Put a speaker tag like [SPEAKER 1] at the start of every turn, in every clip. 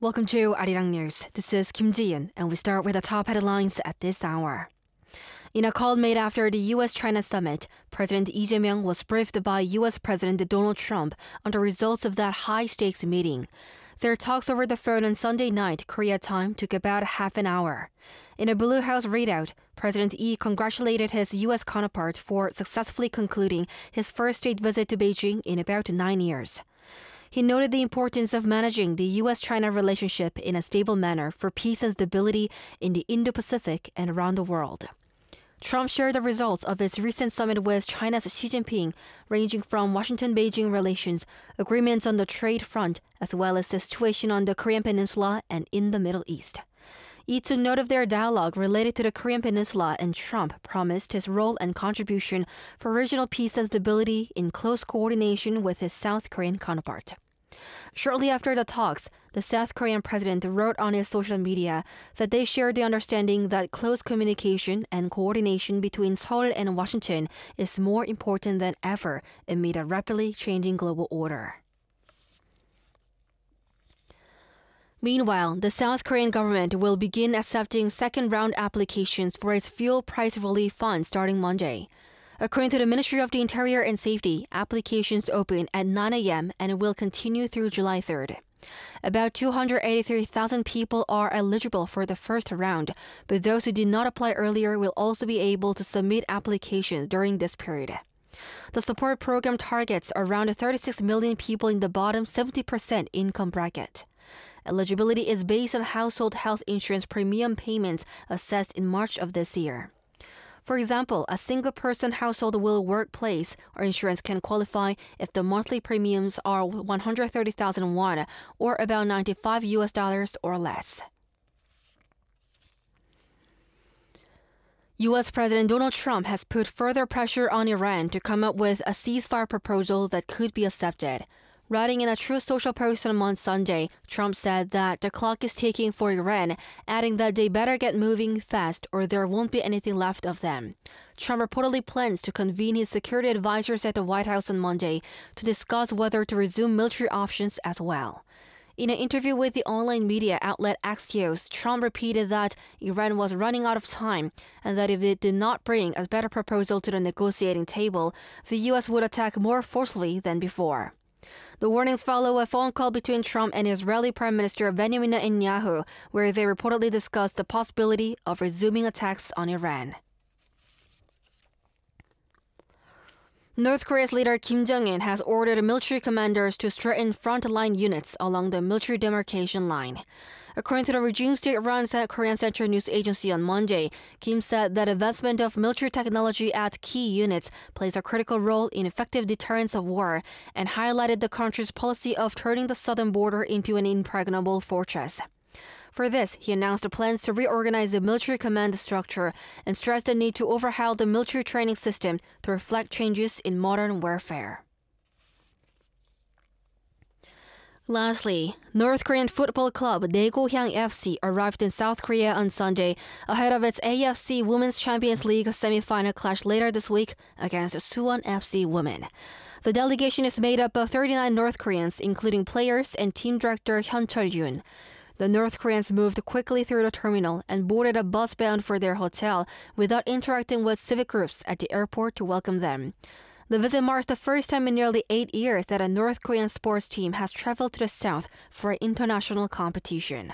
[SPEAKER 1] Welcome to Arirang News. This is Kim Ji-yeon, and we start with the top headlines at this hour. In a call made after the U.S.-China summit, President Lee Jae-myung was briefed by U.S. President Donald Trump on the results of that high-stakes meeting. Their talks over the phone on Sunday night, Korea time, took about half an hour. In a Blue House readout, President Lee congratulated his U.S. counterpart for successfully concluding his first state visit to Beijing in about 9 years. He noted the importance of managing the U.S.-China relationship in a stable manner for peace and stability in the Indo-Pacific and around the world. Trump shared the results of his recent summit with China's Xi Jinping, ranging from Washington-Beijing relations, agreements on the trade front, as well as the situation on the Korean Peninsula and in the Middle East. Lee took note of their dialogue related to the Korean Peninsula, and Trump promised his role and contribution for regional peace and stability in close coordination with his South Korean counterpart. Shortly after the talks, the South Korean president wrote on his social media that they shared the understanding that close communication and coordination between Seoul and Washington is more important than ever amid a rapidly changing global order. Meanwhile, the South Korean government will begin accepting second-round applications for its fuel price relief fund starting Monday. According to the Ministry of the Interior and Safety, applications open at 9 a.m. and will continue through July 3rd. About 283,000 people are eligible for the first round, but those who did not apply earlier will also be able to submit applications during this period. The support program targets around 36 million people in the bottom 70% income bracket. Eligibility is based on household health insurance premium payments assessed in March of this year. For example, a single-person household will workplace or insurance can qualify if the monthly premiums are 130,000 won, or about $95 or less. U.S. President Donald Trump has put further pressure on Iran to come up with a ceasefire proposal that could be accepted. Writing in a Truth Social post on Sunday, Trump said that the clock is ticking for Iran, adding that they better get moving fast or there won't be anything left of them. Trump reportedly plans to convene his security advisors at the White House on Monday to discuss whether to resume military options as well. In an interview with the online media outlet Axios, Trump repeated that Iran was running out of time and that if it did not bring a better proposal to the negotiating table, the U.S. would attack more forcefully than before. The warnings follow a phone call between Trump and Israeli Prime Minister Benjamin Netanyahu, where they reportedly discussed the possibility of resuming attacks on Iran. North Korea's leader Kim Jong-un has ordered military commanders to strengthen frontline units along the military demarcation line. According to the regime state-run Korean Central News Agency on Monday, Kim said that advancement of military technology at key units plays a critical role in effective deterrence of war, and highlighted the country's policy of turning the southern border into an impregnable fortress. For this, he announced plans to reorganize the military command structure and stressed the need to overhaul the military training system to reflect changes in modern warfare. Lastly, North Korean football club Daegohyang FC arrived in South Korea on Sunday ahead of its AFC Women's Champions League semi-final clash later this week against Suwon FC Women. The delegation is made up of 39 North Koreans, including players and team director Hyun Chul-yoon. The North Koreans moved quickly through the terminal and boarded a bus bound for their hotel without interacting with civic groups at the airport to welcome them. The visit marks the first time in nearly 8 years that a North Korean sports team has traveled to the south for an international competition.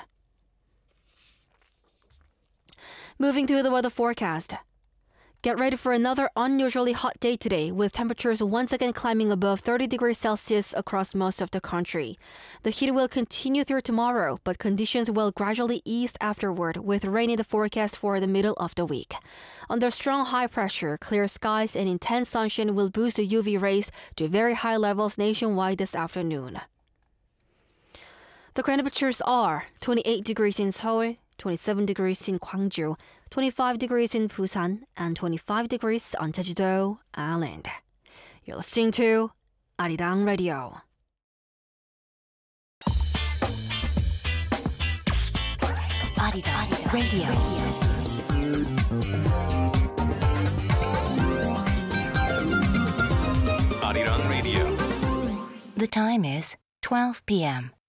[SPEAKER 1] Moving to the weather forecast. Get ready for another unusually hot day today, with temperatures once again climbing above 30 degrees Celsius across most of the country. The heat will continue through tomorrow, but conditions will gradually ease afterward, with rain in the forecast for the middle of the week. Under strong high pressure, clear skies and intense sunshine will boost the UV rays to very high levels nationwide this afternoon. The current temperatures are 28 degrees in Seoul, 27 degrees in Gwangju, 25 degrees in Busan, and 25 degrees on Jeju-do Island. You're listening to Arirang Radio. Arirang Radio.
[SPEAKER 2] Arirang Radio.
[SPEAKER 3] The time is 12 p.m.